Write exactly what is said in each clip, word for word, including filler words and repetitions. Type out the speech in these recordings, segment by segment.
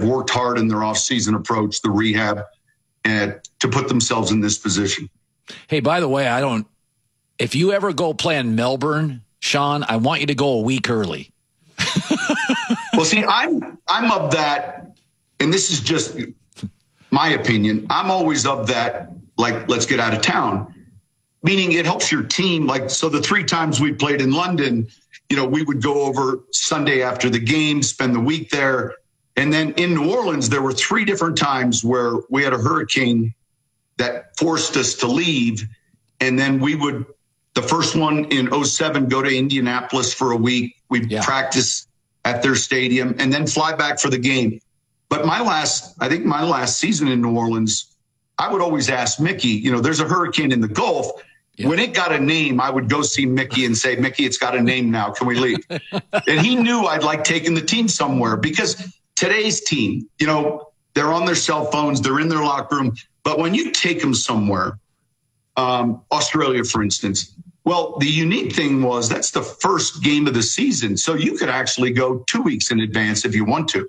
have worked hard in their off-season approach, the rehab, and to put themselves in this position. Hey, by the way, I don't, if you ever go play in Melbourne, Sean, I want you to go a week early. Well, see, I'm, I'm of that, and this is just my opinion. I'm always of that, like, let's get out of town, meaning it helps your team. Like, so the three times we played in London, you know, we would go over Sunday after the game, spend the week there. And then in New Orleans, there were three different times where we had a hurricane that forced us to leave. And then we would, the first one in oh seven, go to Indianapolis for a week. We'd yeah. practice at their stadium and then fly back for the game. But my last, I think my last season in New Orleans, I would always ask Mickey, you know, there's a hurricane in the Gulf. Yeah. When it got a name, I would go see Mickey and say, Mickey, it's got a name now. Can we leave? And he knew I'd like taking the team somewhere because today's team, you know, they're on their cell phones, they're in their locker room. But when you take them somewhere, um, Australia, for instance, well, the unique thing was that's the first game of the season. So you could actually go two weeks in advance if you want to.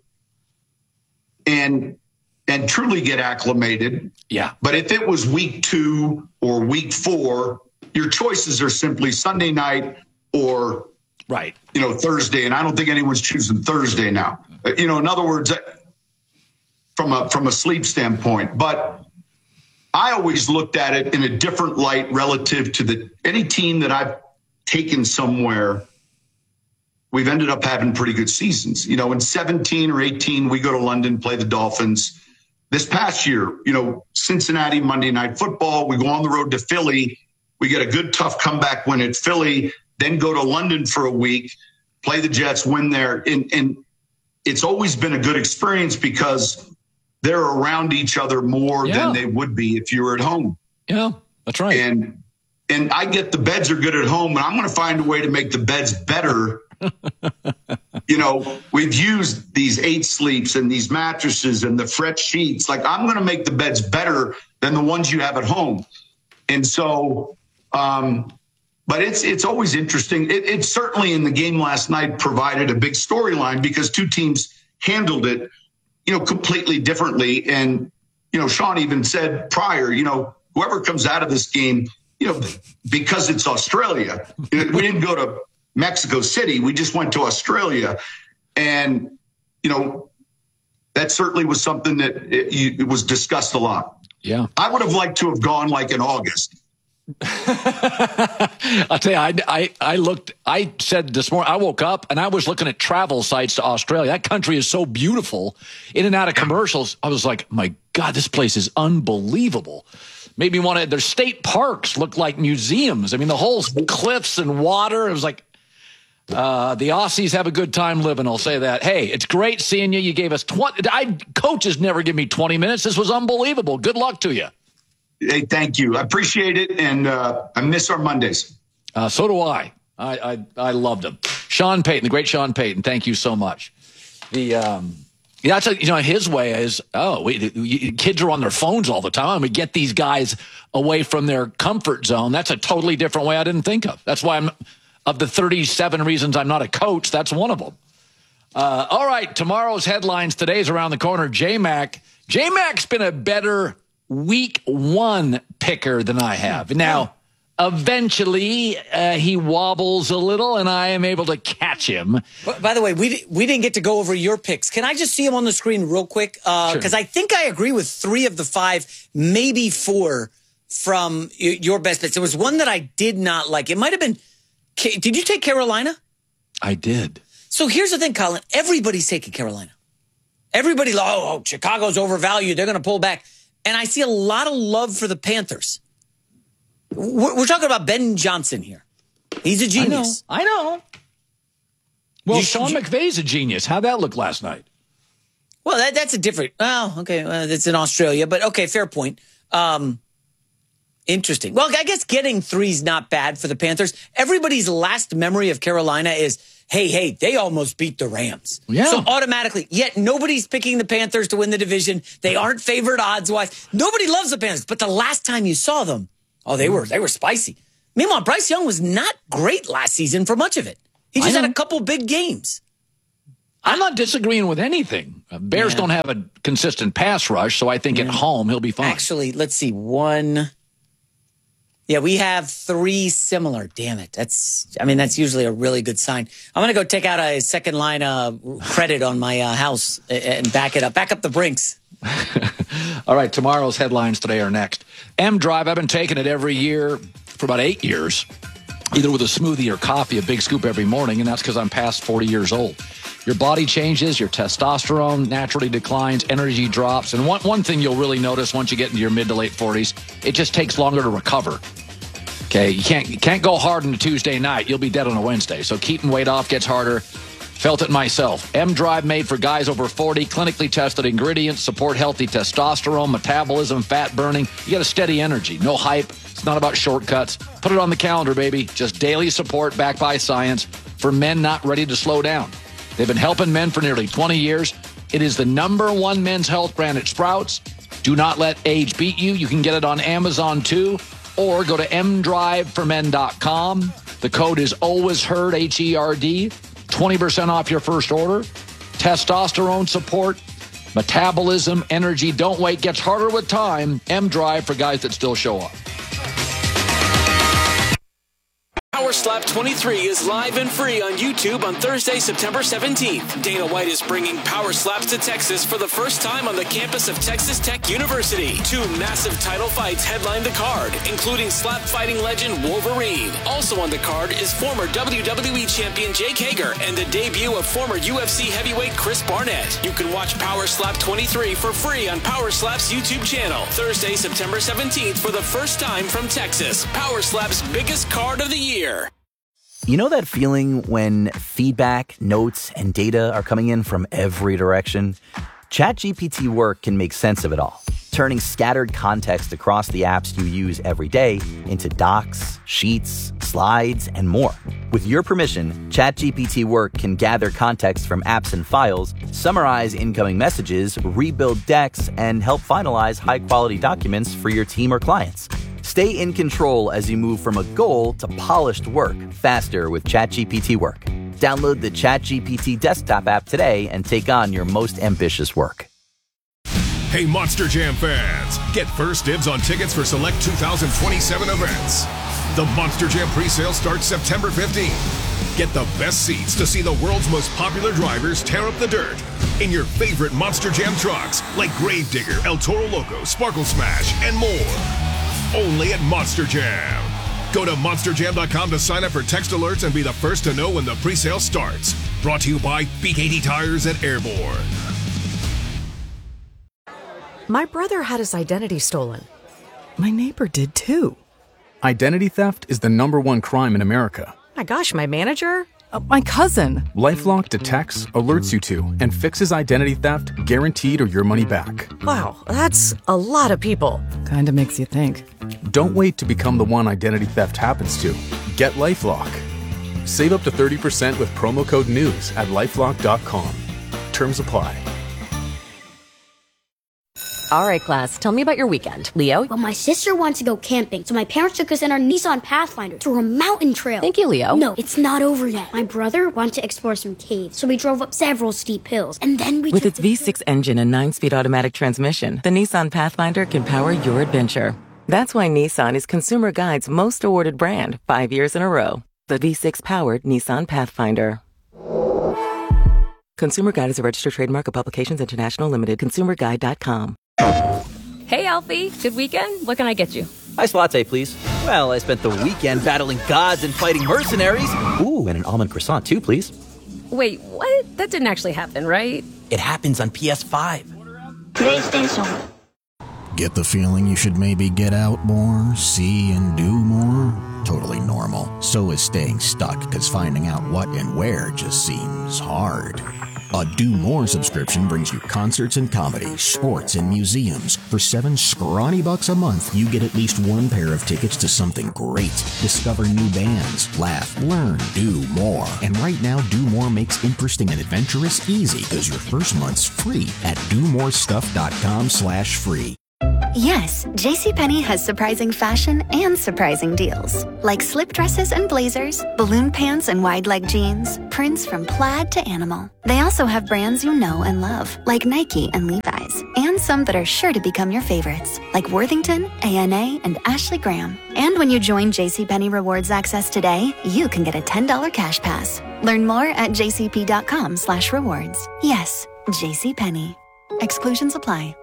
And and truly get acclimated. Yeah. But if it was week two or week four, your choices are simply Sunday night or, right, you know, Thursday. And I don't think anyone's choosing Thursday now. You know, in other words, from a from a sleep standpoint. But I always looked at it in a different light relative to the any team that I've taken somewhere. We've ended up having pretty good seasons. You know, in seventeen or eighteen, we go to London, play the Dolphins. This past year, you know, Cincinnati, Monday Night Football. We go on the road to Philly. We get a good, tough comeback win at Philly, then go to London for a week, play the Jets, win there. And, and it's always been a good experience because they're around each other more yeah. than they would be if you were at home. Yeah, that's right. And and I get the beds are good at home, and I'm going to find a way to make the beds better. You know, we've used these eight sleeps and these mattresses and the fret sheets. Like, I'm going to make the beds better than the ones you have at home. And so, um, but it's it's always interesting. It, it certainly in the game last night provided a big storyline because two teams handled it, you know, completely differently. And, you know, Sean even said prior, you know, whoever comes out of this game, you know, because it's Australia, we didn't go to Mexico City. We just went to Australia. And, you know, that certainly was something that it, it was discussed a lot. Yeah. I would have liked to have gone like in August. I'll tell you, I, I, I looked, I said this morning, I woke up and I was looking at travel sites to Australia. That country is so beautiful. In and out of commercials, I was like, my God, this place is unbelievable. Made me want to, their state parks look like museums. I mean, the whole cliffs and water. It was like, uh, the Aussies have a good time living. I'll say that. Hey, it's great seeing you. You gave us twenty. I coaches never give me twenty minutes. This was unbelievable. Good luck to you. Hey, thank you. I appreciate it. And, uh, I miss our Mondays. Uh, so do I. I, I, I loved him. Sean Payton, the great Sean Payton. Thank you so much. The, um, yeah, that's a, you know, his way is, oh, we, we, kids are on their phones all the time. We get these guys away from their comfort zone. That's a totally different way I didn't think of. That's why I'm, of the thirty-seven reasons I'm not a coach, that's one of them. Uh, all right, tomorrow's headlines. Today's around the corner. J-Mac. J-Mac's been a better week one picker than I have. Now, eventually, uh, he wobbles a little, and I am able to catch him. By the way, we we didn't get to go over your picks. Can I just see him on the screen real quick? Because uh, sure. I think I agree with three of the five, maybe four from your best bets. There was one that I did not like. It might have been, did you take Carolina? I did. So here's the thing, Colin. Everybody's taking Carolina. Everybody, oh, oh Chicago's overvalued. They're going to pull back. And I see a lot of love for the Panthers. We're, we're talking about Ben Johnson here. He's a genius. I know. I know. Well, you, Sean you, McVay's a genius. How'd that look last night? Well, that, that's a different. Well, okay, uh, it's in Australia, but okay, fair point. Um, interesting. Well, I guess getting three's not bad for the Panthers. Everybody's last memory of Carolina is, hey, hey, they almost beat the Rams. Yeah. So automatically, yet nobody's picking the Panthers to win the division. They aren't favored odds-wise. Nobody loves the Panthers, but the last time you saw them, oh, they were they were spicy. Meanwhile, Bryce Young was not great last season for much of it. He just had a couple big games. I'm not disagreeing with anything. Uh, Bears Yeah. don't have a consistent pass rush, so I think at home he'll be fine. Actually, let's see. One. Yeah, we have three similar. Damn it. That's, I mean, that's usually a really good sign. I'm going to go take out a second line uh, credit on my uh, house and back it up. Back up the Brinks. All right, tomorrow's headlines today are next. M-Drive, I've been taking it every year for about eight years, either with a smoothie or coffee, a big scoop every morning, and that's because I'm past forty years old. Your body changes, your testosterone naturally declines, energy drops, and one, one thing you'll really notice once you get into your mid to late forties, it just takes longer to recover. Okay, you can't, you can't go hard on a Tuesday night. You'll be dead on a Wednesday. So keeping weight off gets harder. Felt it myself. M-Drive made for guys over forty, clinically tested ingredients, support healthy testosterone, metabolism, fat burning. You get a steady energy, no hype. It's not about shortcuts. Put it on the calendar, baby. Just daily support backed by science for men not ready to slow down. They've been helping men for nearly twenty years. It is the number one men's health brand at Sprouts. Do not let age beat you. You can get it on Amazon too, or go to m drive for men dot com. The code is always heard, H E R D. twenty percent off your first order. Testosterone support, metabolism, energy. Don't wait. Gets harder with time. M-Drive for guys that still show up. Power Slap twenty-three is live and free on YouTube on Thursday, September seventeenth. Dana White is bringing Power Slaps to Texas for the first time on the campus of Texas Tech University. Two massive title fights headline the card, including slap fighting legend Wolverine. Also on the card is former W W E champion Jake Hager and the debut of former U F C heavyweight Chris Barnett. You can watch Power Slap twenty-three for free on Power Slap's YouTube channel. Thursday, September seventeenth for the first time from Texas. Power Slap's biggest card of the year. You know that feeling when feedback, notes, and data are coming in from every direction? ChatGPT Work can make sense of it all, turning scattered context across the apps you use every day into docs, sheets, slides, and more. With your permission, ChatGPT Work can gather context from apps and files, summarize incoming messages, rebuild decks, and help finalize high-quality documents for your team or clients. Stay in control as you move from a goal to polished work faster with ChatGPT Work. Download the ChatGPT desktop app today and take on your most ambitious work. Hey, Monster Jam fans, get first dibs on tickets for select two thousand twenty-seven events. The Monster Jam presale starts September fifteenth. Get the best seats to see the world's most popular drivers tear up the dirt in your favorite Monster Jam trucks like Gravedigger, El Toro Loco, Sparkle Smash, and more. Only at Monster Jam. Go to monster jam dot com to sign up for text alerts and be the first to know when the presale starts. Brought to you by B K T Tires and Airborne. My brother had his identity stolen. My neighbor did too. Identity theft is the number one crime in America. My gosh, my manager? Uh, my cousin. LifeLock detects, alerts you to, and fixes identity theft guaranteed or your money back. Wow, that's a lot of people. Kinda makes you think. Don't wait to become the one identity theft happens to. Get LifeLock. Save up to thirty percent with promo code NEWS at lifelock dot com. Terms apply. All right, class, tell me about your weekend. Leo? Well, my sister wants to go camping, so my parents took us in our Nissan Pathfinder to a mountain trail. Thank you, Leo. No, it's not over yet. My brother wanted to explore some caves, so we drove up several steep hills, and then we With its V six engine and nine-speed automatic transmission, the Nissan Pathfinder can power your adventure. That's why Nissan is Consumer Guide's most awarded brand, five years in a row. The V six-powered Nissan Pathfinder. Consumer Guide is a registered trademark of Publications International Limited. consumer guide dot com. Hey, Alfie. Good weekend? What can I get you? Iced latte, please. Well, I spent the weekend battling gods and fighting mercenaries. Ooh, and an almond croissant, too, please. Wait, what? That didn't actually happen, right? It happens on P S five. PlayStation. Get the feeling you should maybe get out more, see and do more? Totally normal. So is staying stuck, because finding out what and where just seems hard. A Do More subscription brings you concerts and comedy, sports and museums. For seven scrawny bucks a month, you get at least one pair of tickets to something great. Discover new bands, laugh, learn, do more. And right now, Do More makes interesting and adventurous easy, because your first month's free at do more stuff dot com slash free. Yes, JCPenney has surprising fashion and surprising deals. Like slip dresses and blazers, balloon pants and wide leg jeans, prints from plaid to animal. They also have brands you know and love, like Nike and Levi's, and some that are sure to become your favorites, like Worthington, A N A, and Ashley Graham. And when you join JCPenney Rewards Access today, you can get a ten dollars cash pass. Learn more at jcp.com slash rewards. Yes, JCPenney. Exclusions apply.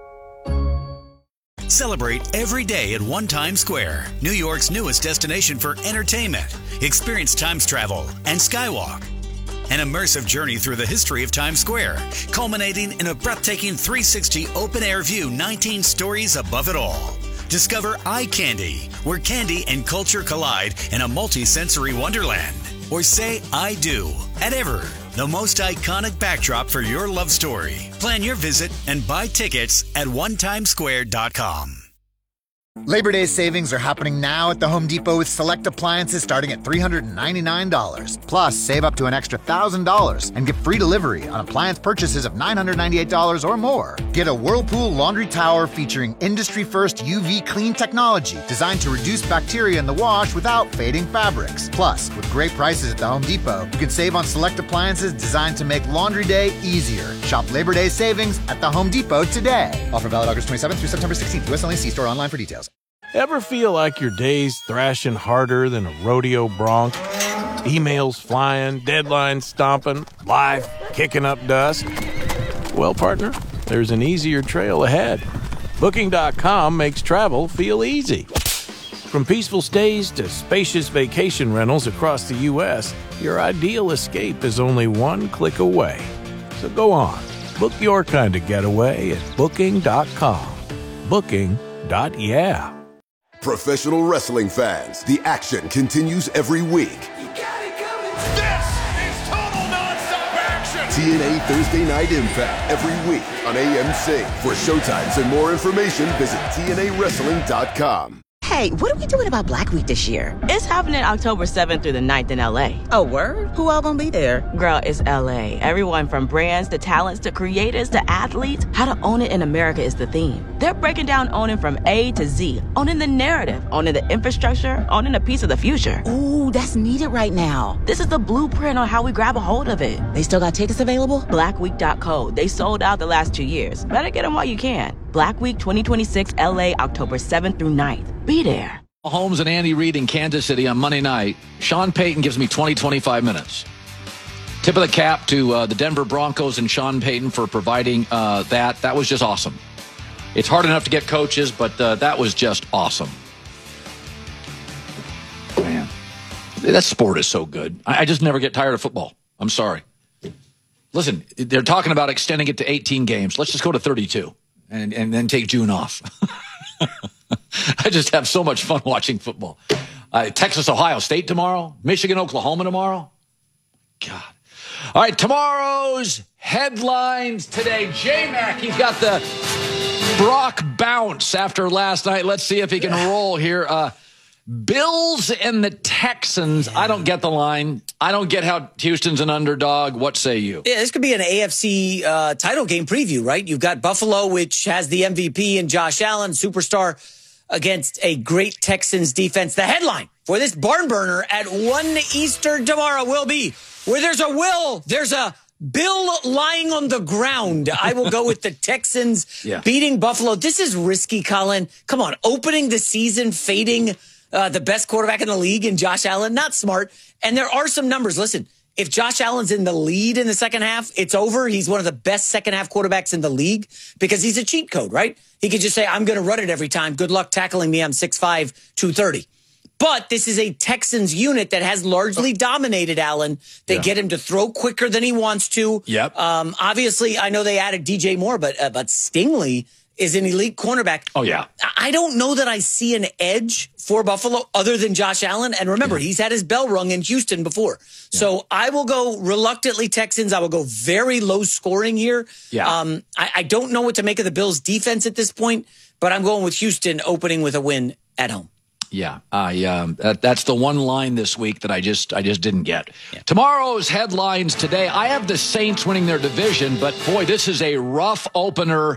Celebrate every day at One Times Square, New York's newest destination for entertainment. Experience Times travel and Skywalk. An immersive journey through the history of Times Square, culminating in a breathtaking three sixty open-air view, nineteen stories above it all. Discover Eye Candy, where candy and culture collide in a multi-sensory wonderland. Or say I do at Ever, the most iconic backdrop for your love story. Plan your visit and buy tickets at one times square dot com. Labor Day savings are happening now at the Home Depot with select appliances starting at three hundred ninety-nine dollars. Plus, save up to an extra one thousand dollars and get free delivery on appliance purchases of nine hundred ninety-eight dollars or more. Get a Whirlpool laundry tower featuring industry-first U V clean technology designed to reduce bacteria in the wash without fading fabrics. Plus, with great prices at the Home Depot, you can save on select appliances designed to make laundry day easier. Shop Labor Day savings at the Home Depot today. Offer valid August twenty-seventh through September sixteenth. U S only. See store online for details. Ever feel like your day's thrashing harder than a rodeo bronc? Emails flying, deadlines stomping, life kicking up dust? Well, partner, there's an easier trail ahead. Booking dot com makes travel feel easy. From peaceful stays to spacious vacation rentals across the U S, your ideal escape is only one click away. So go on, book your kind of getaway at Booking dot com. Booking. Yeah. Professional wrestling fans, the action continues every week. You got it coming. This is total nonstop action. T N A Thursday Night Impact every week on A M C. For showtimes and more information, visit T N A wrestling dot com. Hey, what are we doing about Black Week this year? It's happening October seventh through the ninth in L A. Oh, word? Who all gonna be there? Girl, it's L A. Everyone from brands to talents to creators to athletes. How to own it in America is the theme. They're breaking down owning from A to Z. Owning the narrative, owning the infrastructure, owning a piece of the future. Ooh, that's needed right now. This is the blueprint on how we grab a hold of it. They still got tickets available? black week dot co. They sold out the last two years. Better get them while you can. Black Week twenty twenty-six L A, October seventh through ninth. Be there. Mahomes and Andy Reid in Kansas City on Monday night. Sean Payton gives me twenty, twenty-five minutes. Tip of the cap to uh, the Denver Broncos and Sean Payton for providing uh, that. That was just awesome. It's hard enough to get coaches, but uh, that was just awesome. Man, that sport is so good. I, I just never get tired of football. I'm sorry. Listen, they're talking about extending it to eighteen games. Let's just go to thirty-two and, and then take June off. I just have so much fun watching football. Uh, Texas, Ohio State tomorrow. Michigan, Oklahoma tomorrow. God. All right, tomorrow's headlines today. J-Mac, he's got the Brock bounce after last night. Let's see if he can roll here. Uh, Bills and the Texans. I don't get the line. I don't get how Houston's an underdog. What say you? Yeah, this could be an A F C uh, title game preview, right? You've got Buffalo, which has the M V P and Josh Allen, superstar, against a great Texans defense. The headline for this barn burner at one Eastern tomorrow will be, where there's a will, there's a Bill lying on the ground. I will go with the Texans yeah. beating Buffalo. This is risky, Colin. Come on, opening the season, fading uh, the best quarterback in the league in Josh Allen. Not smart. And there are some numbers. Listen, if Josh Allen's in the lead in the second half, it's over. He's one of the best second half quarterbacks in the league because he's a cheat code, right? He could just say, I'm going to run it every time. Good luck tackling me. I'm six five, two thirty. But this is a Texans unit that has largely dominated Allen. They yeah. get him to throw quicker than he wants to. Yep. Um, obviously, I know they added D J Moore, but uh, but Stingley is an elite cornerback. Oh, yeah. I don't know that I see an edge for Buffalo other than Josh Allen. And remember, yeah. he's had his bell rung in Houston before. Yeah. So I will go reluctantly Texans. I will go very low scoring here. Yeah. Um, I, I don't know what to make of the Bills' defense at this point, but I'm going with Houston opening with a win at home. Yeah, I um, that, that's the one line this week that I just I just didn't get. Yeah. Tomorrow's headlines today. I have the Saints winning their division, but boy, this is a rough opener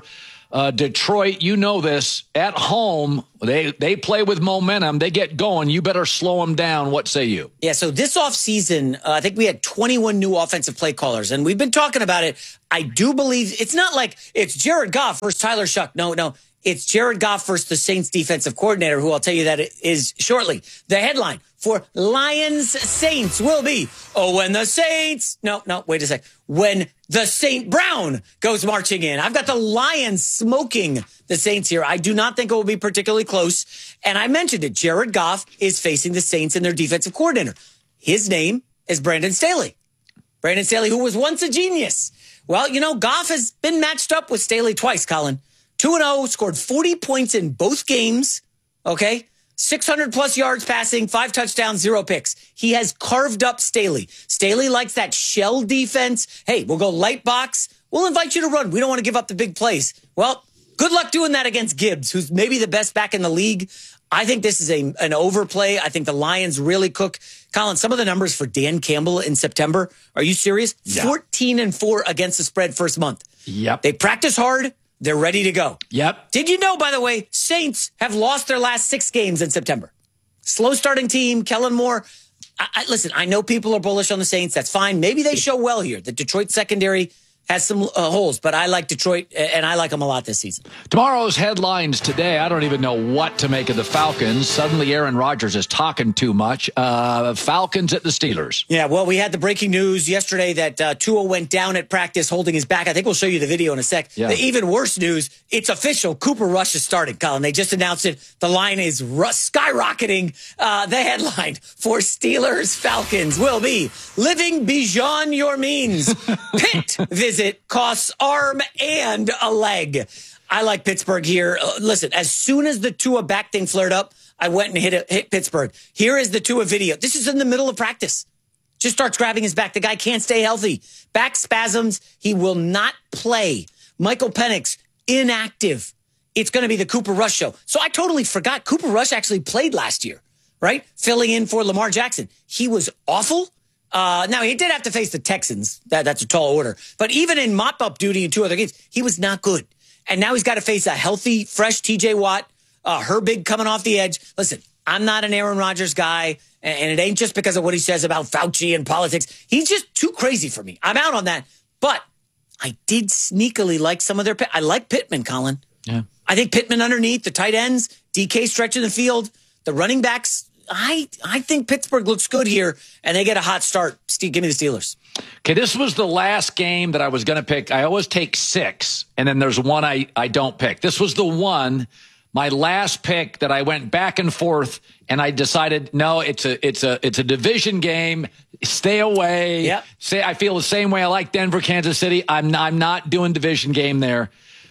Uh, Detroit, you know this, at home, they, they play with momentum. They get going. You better slow them down. What say you? Yeah, so this offseason, uh, I think we had twenty-one new offensive play callers, and we've been talking about it. I do believe it's not like it's Jared Goff versus Tyler Shuck. No, no. It's Jared Goff versus the Saints defensive coordinator, who I'll tell you that it is shortly. The headline for Lions Saints will be, oh, when the Saints, no, no, wait a sec. When the Saint Brown goes marching in. I've got the Lions smoking the Saints here. I do not think it will be particularly close. And I mentioned it. Jared Goff is facing the Saints and their defensive coordinator. His name is Brandon Staley. Brandon Staley, who was once a genius. Well, you know, Goff has been matched up with Staley twice, Colin. two and oh, scored forty points in both games, okay? six hundred plus yards passing, five touchdowns, zero picks. He has carved up Staley. Staley likes that shell defense. Hey, we'll go light box. We'll invite you to run. We don't want to give up the big plays. Well, good luck doing that against Gibbs, who's maybe the best back in the league. I think this is a an overplay. I think the Lions really cook. Colin, some of the numbers for Dan Campbell in September, are you serious? Yeah. fourteen and four against the spread first month. Yep. They practice hard. They're ready to go. Yep. Did you know, by the way, Saints have lost their last six games in September? Slow starting team, Kellen Moore. I, I, listen, I know people are bullish on the Saints. That's fine. Maybe they show well here. The Detroit secondary has some uh, holes, but I like Detroit, and I like them a lot this season. Tomorrow's headlines today, I don't even know what to make of the Falcons. Suddenly Aaron Rodgers is talking too much. Uh, Falcons at the Steelers. Yeah, well, we had the breaking news yesterday that uh, Tua went down at practice holding his back. I think we'll show you the video in a sec. Yeah. The even worse news, it's official. Cooper Rush is starting, Colin. They just announced it. The line is ru- skyrocketing. Uh, the headline for Steelers Falcons will be living beyond your means. Pitt visit costs arm and a leg. I like Pittsburgh here. Uh, listen, as soon as the Tua back thing flared up, I went and hit, a, hit Pittsburgh. Here is the Tua video. This is in the middle of practice. Just starts grabbing his back. The guy can't stay healthy. Back spasms. He will not play. Michael Penix, inactive. It's going to be the Cooper Rush show. So I totally forgot Cooper Rush actually played last year, right? Filling in for Lamar Jackson. He was awful. Uh, now, he did have to face the Texans. That, that's a tall order. But even in mop-up duty in two other games, he was not good. And now he's got to face a healthy, fresh T J Watt, uh, Herbig coming off the edge. Listen, I'm not an Aaron Rodgers guy, and, and it ain't just because of what he says about Fauci and politics. He's just too crazy for me. I'm out on that. But I did sneakily like some of their – I like Pittman, Colin. Yeah. I think Pittman underneath, the tight ends, D K stretching the field, the running backs – I I think Pittsburgh looks good here, and they get a hot start. Steve, give me the Steelers. Okay, this was the last game that I was going to pick. I always take six, and then there's one I, I don't pick. This was the one, my last pick, that I went back and forth, and I decided, no, it's a it's a it's a division game. Stay away. Yep. Say I feel the same way. I like Denver, Kansas City. I'm not, I'm not doing division game there.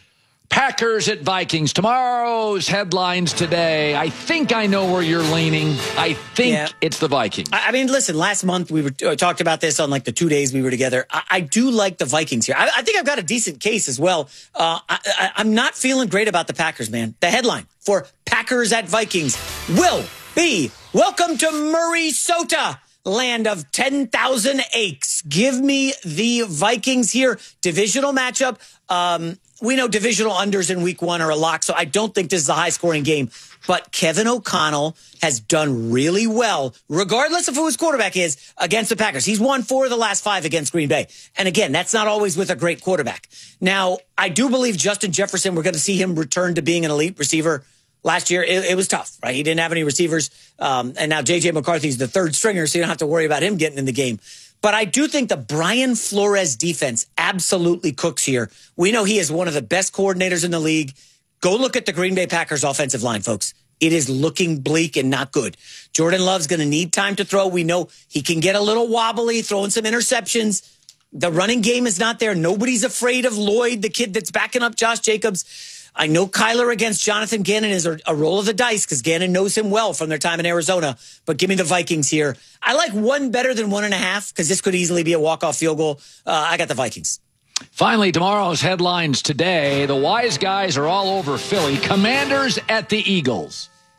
Packers at Vikings. Tomorrow's headlines today. I think I know where you're leaning. I think Yeah. it's the Vikings. I, I mean, listen, last month we were uh, talked about this on like the two days we were together. I, I do like the Vikings here. I, I think I've got a decent case as well. Uh, I, I, I'm not feeling great about the Packers, man. The headline for Packers at Vikings will be, welcome to Murray-sota, land of ten thousand aches. Give me the Vikings here. Divisional matchup. Um, we know divisional unders in week one are a lock, so I don't think this is a high-scoring game. But Kevin O'Connell has done really well, regardless of who his quarterback is, against the Packers. He's won four of the last five against Green Bay. And again, that's not always with a great quarterback. Now, I do believe Justin Jefferson, we're going to see him return to being an elite receiver. Last year, it, it was tough, right? He didn't have any receivers. Um, and now J J McCarthy's the third stringer, so you don't have to worry about him getting in the game. But I do think the Brian Flores defense absolutely cooks here. We know he is one of the best coordinators in the league. Go look at the Green Bay Packers offensive line, folks. It is looking bleak and not good. Jordan Love's going to need time to throw. We know he can get a little wobbly, throwing some interceptions. The running game is not there. Nobody's afraid of Lloyd, the kid that's backing up Josh Jacobs. I know Kyler against Jonathan Gannon is a, a roll of the dice because Gannon knows him well from their time in Arizona. But give me the Vikings here. I like one better than one and a half because this could easily be a walk-off field goal. Uh, I got the Vikings. Finally, tomorrow's headlines today. The wise guys are all over Philly. Commanders at the Eagles.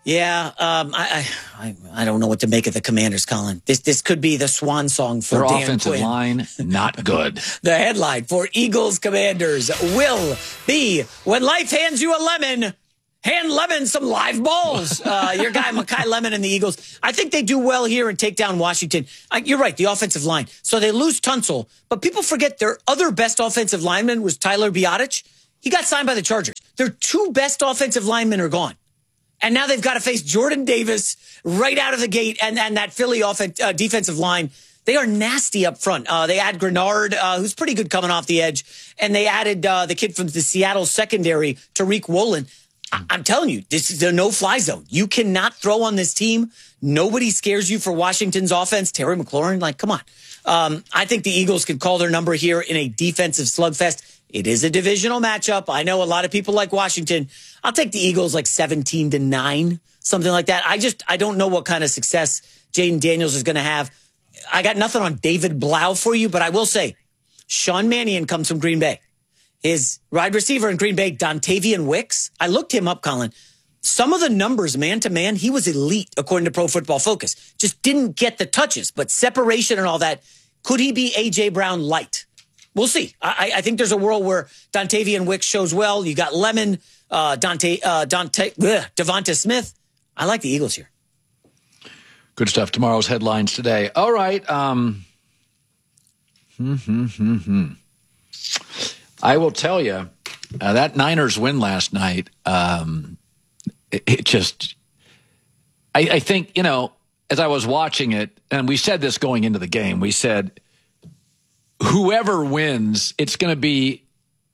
Yeah, um, I, I I don't know what to make of the Commanders, Colin. This this could be the swan song for Their Dan offensive Quinn. line, not good. The headline for Eagles Commanders will be, when life hands you a lemon, hand Lemon some live balls. Uh, your guy, Mekhi Lemon and the Eagles. I think they do well here and take down Washington. Uh, you're right, the offensive line. So they lose Tunsil, but people forget their other best offensive lineman was Tyler Biadasz. He got signed by the Chargers. Their two best offensive linemen are gone. And now they've got to face Jordan Davis right out of the gate and, and that Philly offense, uh, defensive line. They are nasty up front. Uh, they add Grenard, uh, who's pretty good coming off the edge. And they added uh, the kid from the Seattle secondary, Tariq Woolen. I- I'm telling you, this is a no-fly zone. You cannot throw on this team. Nobody scares you for Washington's offense. Terry McLaurin, like, come on. Um, I think the Eagles can call their number here in a defensive slugfest. It is a divisional matchup. I know a lot of people like Washington. I'll take the Eagles like seventeen to nine, something like that. I just, I don't know what kind of success Jaden Daniels is going to have. I got nothing on David Blau for you, but I will say Sean Mannion comes from Green Bay. His wide receiver in Green Bay, Dontavian Wicks. I looked him up, Colin. Some of the numbers, man to man, he was elite according to Pro Football Focus. Just didn't get the touches, but separation and all that. Could he be A J Brown light? We'll see. I, I think there's a world where Dontavian Wicks shows well. You got Lemon, uh, Dante, uh, Dante, ugh, Devonta Smith. I like the Eagles here. Good stuff. Tomorrow's headlines today. All right. Um, hmm, hmm, hmm, hmm. I will tell you, uh, that Niners win last night, um, it, it just, I, I think, you know, as I was watching it, and we said this going into the game, we said, whoever wins, it's going to be,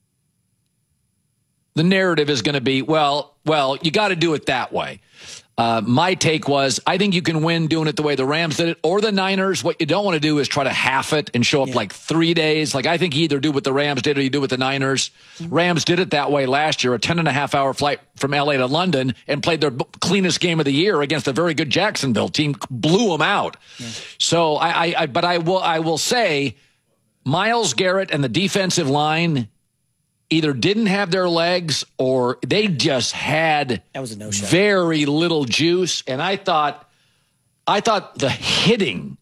the narrative is going to be, well, well, you got to do it that way. Uh, my take was, I think you can win doing it the way the Rams did it, or the Niners. What you don't want to do is try to half it and show up yeah. like three days. Like, I think you either do what the Rams did or you do what the Niners. Mm-hmm. Rams did it that way last year, a ten and a half hour flight from L A to London, and played their cleanest game of the year against a very good Jacksonville team, blew them out. Yeah. So I, I, I, but I will, I will say, Myles Garrett and the defensive line either didn't have their legs or they just had that was a no-shot. Very little juice. And I thought, I thought the hitting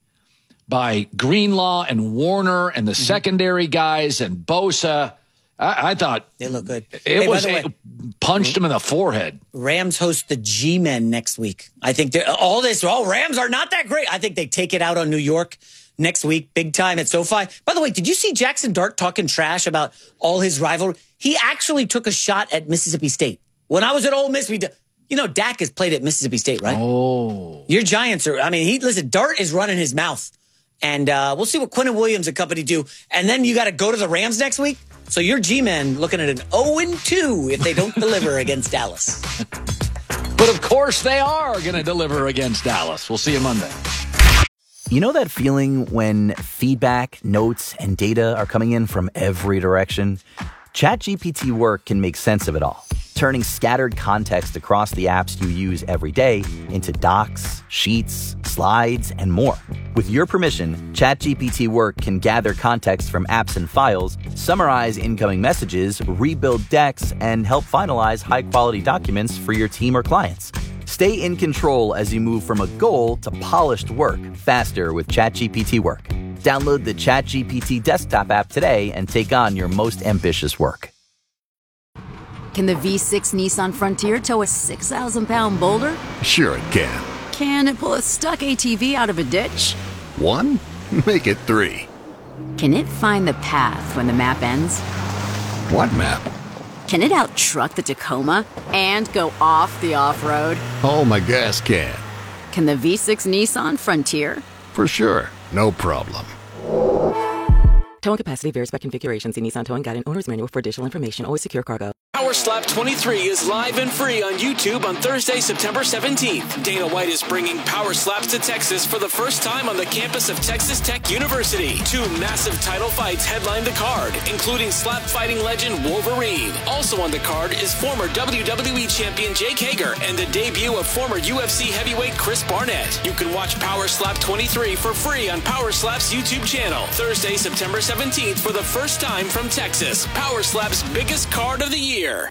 by Greenlaw and Warner and the mm-hmm. secondary guys and Bosa, I, I thought they look good. It hey, was way, it punched him in the forehead. Rams host the G-Men next week. I think all this, oh, Rams are not that great. I think they take it out on New York next week, big time at SoFi. By the way, did you see Jackson Dart talking trash about all his rivalry? He actually took a shot at Mississippi State. When I was at Ole Miss, we, d- you know, Dak has played at Mississippi State, right? Oh. Your Giants are, I mean, he, listen, Dart is running his mouth. And uh, we'll see what Quinnen Williams and company do. And then you got to go to the Rams next week. So your G-Men looking at an oh and two if they don't deliver against Dallas. But of course they are going to deliver against Dallas. We'll see you Monday. You know that feeling when feedback, notes, and data are coming in from every direction? ChatGPT Work can make sense of it all, turning scattered context across the apps you use every day into docs, sheets, slides, and more. With your permission, ChatGPT Work can gather context from apps and files, summarize incoming messages, rebuild decks, and help finalize high-quality documents for your team or clients. Stay in control as you move from a goal to polished work faster with ChatGPT Work. Download the ChatGPT desktop app today and take on your most ambitious work. Can the V six Nissan Frontier tow a six thousand pound boulder? Sure it can. Can it pull a stuck A T V out of a ditch? One? Make it three. Can it find the path when the map ends? What map? Can it out-truck the Tacoma and go off the off-road? Oh, my gas can. Can the V six Nissan Frontier? For sure. No problem. Towing capacity varies by configuration. See Nissan Towing Guide and Owner's Manual for additional information. Always secure cargo. Power Slap twenty-three is live and free on YouTube on Thursday, September seventeenth. Dana White is bringing Power Slaps to Texas for the first time on the campus of Texas Tech University. Two massive title fights headline the card, including slap fighting legend Wolverine. Also on the card is former W W E champion Jake Hager and the debut of former U F C heavyweight Chris Barnett. You can watch Power Slap twenty-three for free on Power Slap's YouTube channel. Thursday, September seventeenth for the first time from Texas. Power Slap's biggest card of the year.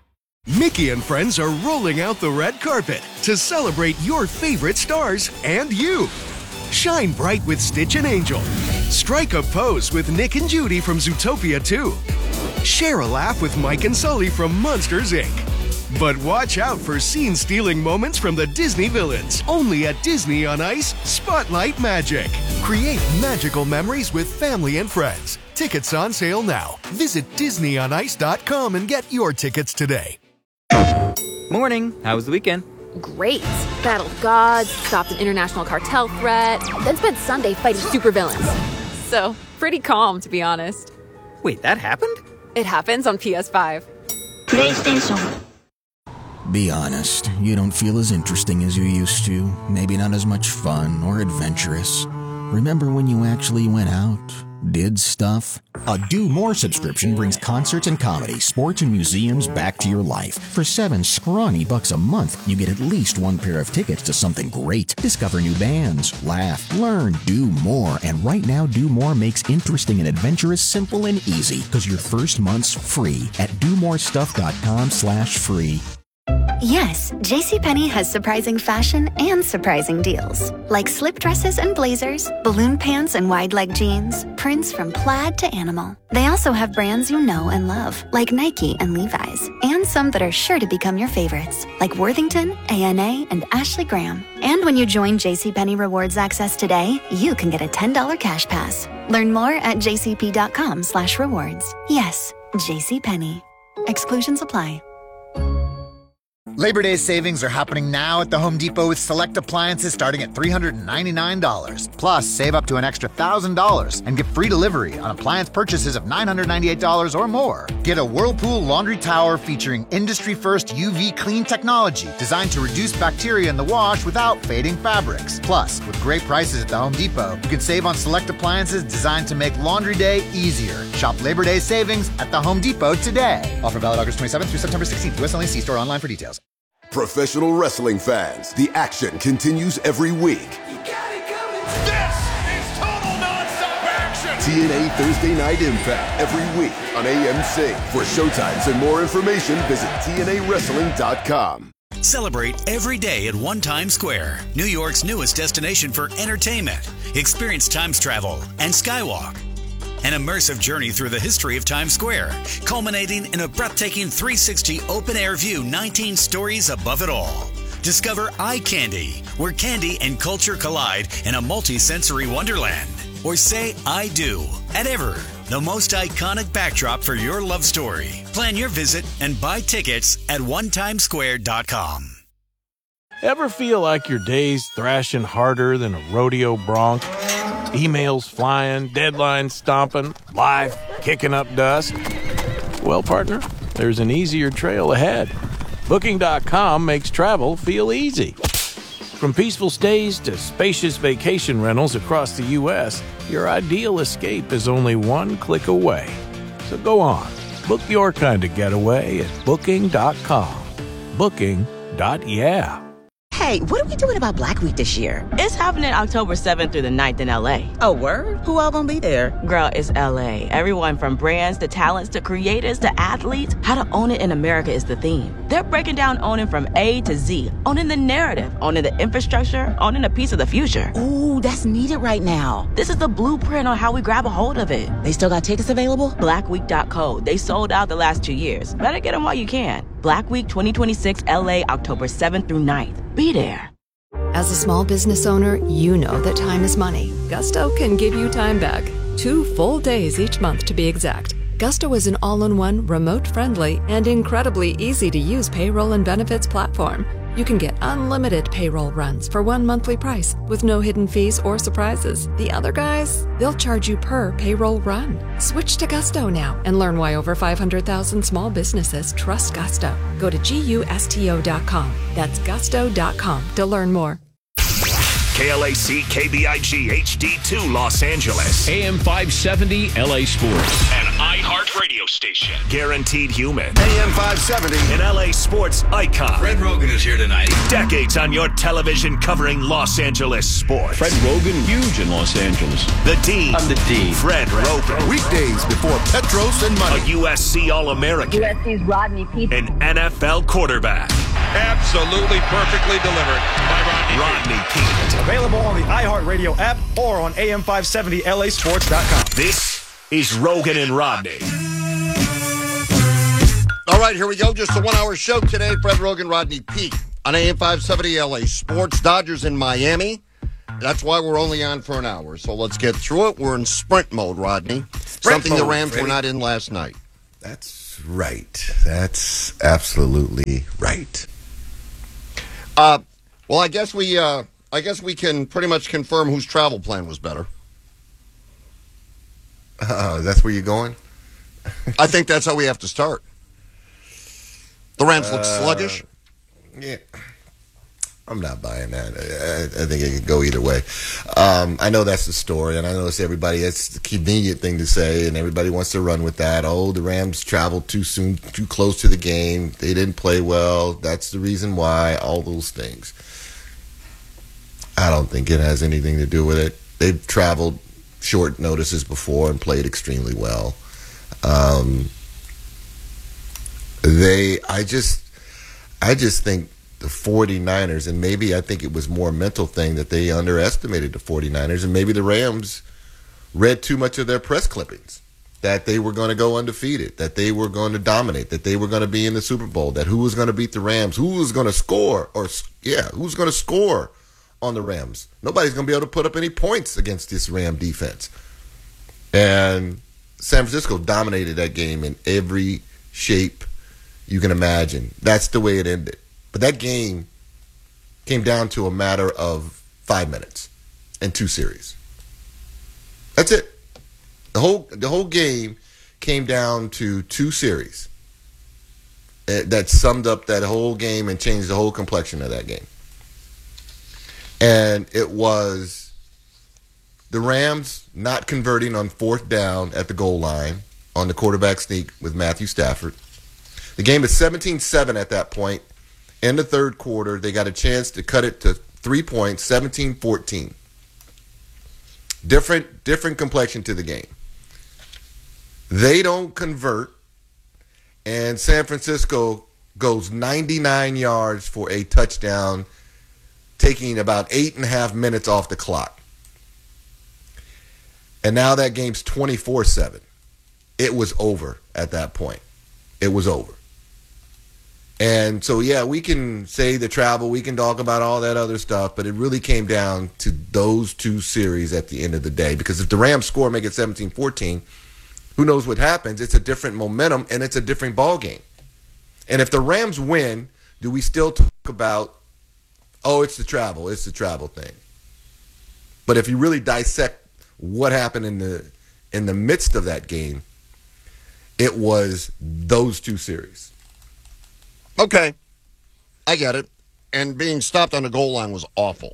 Mickey and friends are rolling out the red carpet to celebrate your favorite stars and you. Shine bright with Stitch and Angel. Strike a pose with Nick and Judy from Zootopia two. Share a laugh with Mike and Sully from Monsters, Incorporated. But watch out for scene-stealing moments from the Disney villains. Only at Disney on Ice, Spotlight Magic. Create magical memories with family and friends. Tickets on sale now. Visit disney on ice dot com and get your tickets today. Morning. How was the weekend? Great. Battled gods, stopped an international cartel threat, then spent Sunday fighting supervillains. So, pretty calm, to be honest. Wait, that happened? It happens on P S five. PlayStation. Be honest, you don't feel as interesting as you used to. Maybe not as much fun or adventurous. Remember when you actually went out? Did stuff? A Do More subscription brings concerts and comedy, sports and museums back to your life. For seven scrawny bucks a month, you get at least one pair of tickets to something great. Discover new bands, laugh, learn, do more. And right now, Do More makes interesting and adventurous simple and easy, because your first month's free at do more stuff dot com slash free. Yes, JCPenney has surprising fashion and surprising deals. Like slip dresses and blazers, balloon pants and wide leg jeans, prints from plaid to animal. They also have brands you know and love, like Nike and Levi's, and some that are sure to become your favorites, like Worthington, A N A, and Ashley Graham. And when you join JCPenney Rewards Access today, you can get a ten dollars cash pass. Learn more at jcp.com slash rewards. Yes, JCPenney. Exclusions apply. Labor Day savings are happening now at the Home Depot with select appliances starting at three hundred ninety-nine dollars. Plus, save up to an extra one thousand dollars and get free delivery on appliance purchases of nine hundred ninety-eight dollars or more. Get a Whirlpool laundry tower featuring industry-first U V clean technology designed to reduce bacteria in the wash without fading fabrics. Plus, with great prices at the Home Depot, you can save on select appliances designed to make laundry day easier. Shop Labor Day savings at the Home Depot today. Offer valid August twenty-seventh through September sixteenth. U S only. See store online for details. Professional wrestling fans, the action continues every week. You got it coming. This is total nonstop action. T N A Thursday Night Impact every week on A M C. For showtimes and more information, visit T N A wrestling dot com. Celebrate every day at One Times Square, New York's newest destination for entertainment. Experience Times travel and Skywalk. An immersive journey through the history of Times Square, culminating in a breathtaking three sixty open-air view nineteen stories above it all. Discover Eye Candy, where candy and culture collide in a multi-sensory wonderland. Or say I do at Ever, the most iconic backdrop for your love story. Plan your visit and buy tickets at one times square dot com. Ever feel like your day's thrashing harder than a rodeo bronc? Emails flying, deadlines stomping, life kicking up dust? Well, partner, there's an easier trail ahead. Booking dot com makes travel feel easy. From peaceful stays to spacious vacation rentals across the U S, your ideal escape is only one click away. So go on, book your kind of getaway at booking dot com. Booking. Yeah. Hey, what are we doing about Black Week this year? It's happening October seventh through the ninth in L A. Oh, word? Who all gonna be there? Girl, it's L A. Everyone from brands to talents to creators to athletes. How to own it in America is the theme. They're breaking down owning from A to Z. Owning the narrative, owning the infrastructure, owning a piece of the future. Ooh, that's needed right now. This is the blueprint on how we grab a hold of it. They still got tickets available? black week dot co. They sold out the last two years. Better get them while you can. Black Week twenty twenty-six L A, October seventh through ninth. Be there. As a small business owner, you know that time is money. Gusto can give you time back. Two full days each month to be exact. Gusto is an all-in-one, remote-friendly, and incredibly easy-to-use payroll and benefits platform. You can get unlimited payroll runs for one monthly price with no hidden fees or surprises. The other guys, they'll charge you per payroll run. Switch to Gusto now and learn why over five hundred thousand small businesses trust Gusto. Go to gusto dot com. That's gusto dot com to learn more. K L A C K B I G H D two Los Angeles. A M five seventy L A Sports. An iHeartRadio. radio station. Guaranteed human. A M five seventy. An L A sports icon. Fred Rogan is here tonight. Decades on your television covering Los Angeles sports. Fred Rogan, huge in Los Angeles. The D. I'm the D. Fred Rogan. Weekdays before Petros and Money. A U S C All-American. U S C's Rodney Peete. An N F L quarterback. Absolutely perfectly delivered by Rodney, Rodney Peete. Available on the iHeartRadio app or on A M five seventy L A sports dot com. This is Rogan and Rodney. All right, here we go. Just a one-hour show today. Fred Rogan, Rodney Peete on A M five seventy L A Sports. Dodgers in Miami. That's why we're only on for an hour. So let's get through it. We're in sprint mode, Rodney. Sprint Something mode, the Rams Freddie. were not in last night. That's right. That's absolutely right. Uh, well, I guess we, uh, I guess we can pretty much confirm whose travel plan was better. Uh, that's where you're going? I think that's how we have to start. The Rams look Uh, sluggish. Yeah. I'm not buying that. I, I think it could go either way. Um, I know that's the story, and I know it's everybody. It's the convenient thing to say, and everybody wants to run with that. Oh, the Rams traveled too soon, too close to the game. They didn't play well. That's the reason why. All those things. I don't think it has anything to do with it. They've traveled short notices before and played extremely well. Um, they, I just, I just think. The 49ers, and maybe I think it was more a mental thing that they underestimated the 49ers, and maybe the Rams read too much of their press clippings, that they were going to go undefeated, that they were going to dominate, that they were going to be in the Super Bowl, that who was going to beat the Rams, who was going to score, or yeah, who's going to score on the Rams. Nobody's going to be able to put up any points against this Ram defense. And San Francisco dominated that game in every shape you can imagine. That's the way it ended. But that game came down to a matter of five minutes and two series. That's it. The whole the whole game came down to two series that summed up that whole game and changed the whole complexion of that game. And it was the Rams not converting on fourth down at the goal line on the quarterback sneak with Matthew Stafford. The game is seventeen seven at that point. In the third quarter, they got a chance to cut it to three points, seventeen fourteen. Different, different complexion to the game. They don't convert, and San Francisco goes ninety-nine yards for a touchdown, taking about eight and a half minutes off the clock. And now that game's twenty-four seven. It was over at that point. It was over. And so, yeah, we can say the travel, we can talk about all that other stuff, but it really came down to those two series at the end of the day. Because if the Rams score, make it seventeen fourteen, who knows what happens? It's a different momentum, and it's a different ball game. And if the Rams win, do we still talk about, oh, it's the travel, it's the travel thing? But if you really dissect what happened in the in the midst of that game, it was those two series. Okay, I get it. And being stopped on the goal line was awful.